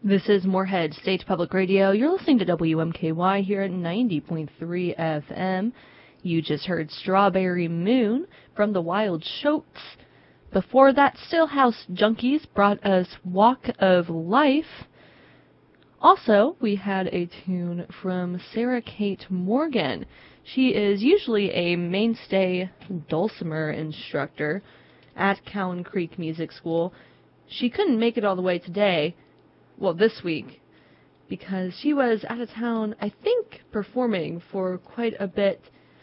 This is Moorhead State Public Radio. You're listening to WMKY here at 90.3 FM. You just heard Strawberry Moon from the Wild Shoats. Before that, Stillhouse Junkies brought us Walk of Life. Also, we had a tune from Sarah Kate Morgan. She is usually a mainstay dulcimer instructor at Cowan Creek Music School. She couldn't make it all the way today, this week, because she was out of town, I think, performing for quite a bit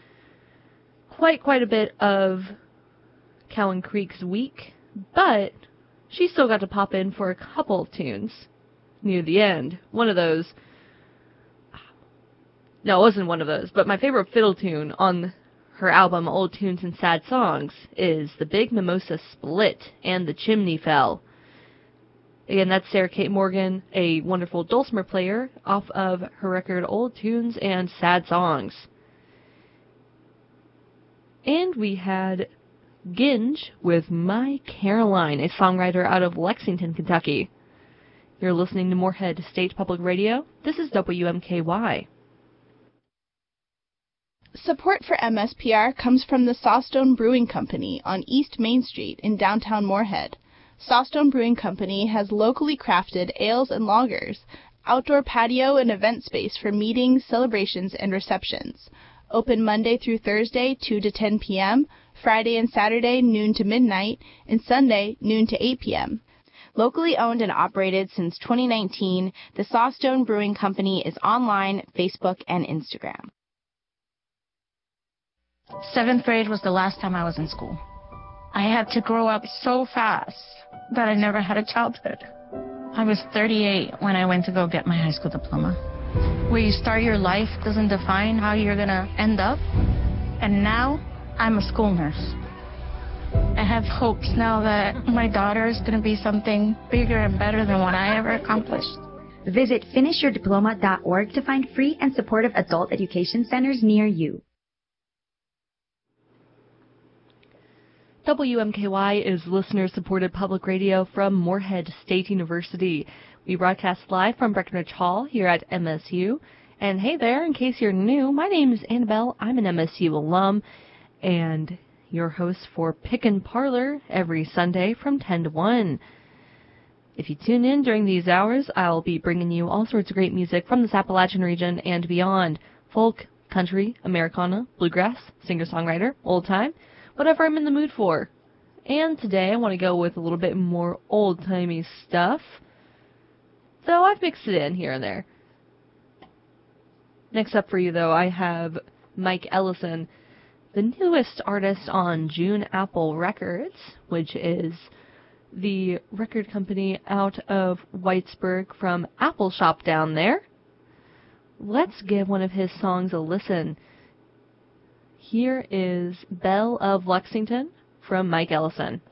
of Cowan Creek's week, but she still got to pop in for a couple of tunes near the end. One of those, no, it wasn't one of those, but my favorite fiddle tune on her album Old Tunes and Sad Songs is The Big Mimosa Split and The Chimney Fell. Again, that's Sarah Kate Morgan, a wonderful dulcimer player, off of her record Old Tunes and Sad Songs. And we had Ginge with My Caroline, a songwriter out of Lexington, Kentucky. You're listening to Moorhead State Public Radio. This is WMKY. Support for MSPR comes from the Sawstone Brewing Company on East Main Street in downtown Moorhead. Sawstone Brewing Company has locally crafted ales and lagers, outdoor patio and event space for meetings, celebrations, and receptions. Open Monday through Thursday, 2 to 10 p.m., Friday and Saturday, noon to midnight, and Sunday, noon to 8 p.m. Locally owned and operated since 2019, the Sawstone Brewing Company is online, Facebook, and Instagram. 7th grade was the last time I was in school. I had to grow up so fast that I never had a childhood. I was 38 when I went to go get my high school diploma. Where you start your life doesn't define how you're going to end up. And now I'm a school nurse. I have hopes now that my daughter is going to be something bigger and better than what I ever accomplished. Visit finishyourdiploma.org to find free and supportive adult education centers near you. WMKY is listener-supported public radio from Moorhead State University. We broadcast live from Breckenridge Hall here at MSU. And hey there, in case you're new, my name is Annabelle. I'm an MSU alum and your host for Pickin' Parlor every Sunday from 10 to 1. If you tune in during these hours, I'll be bringing you all sorts of great music from this Appalachian region and beyond. Folk, country, Americana, bluegrass, singer-songwriter, old-time, whatever I'm in the mood for. And today I want to go with a little bit more old-timey stuff, so I've mixed it in here and there. Next up for you, though, I have Mike Ellison, the newest artist on June Apple Records, which is the record company out of Whitesburg from Apple Shop down there. Let's give one of his songs a listen. Here is Belle of Lexington from Mike Ellison.